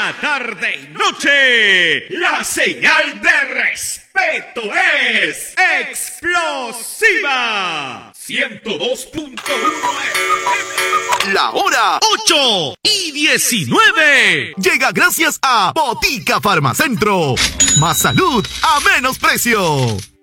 Mañana, tarde y noche, la señal de respeto es explosiva. 102.1 FM. La hora 8:19. Llega gracias a Botica Farmacentro. Más salud a menos precio.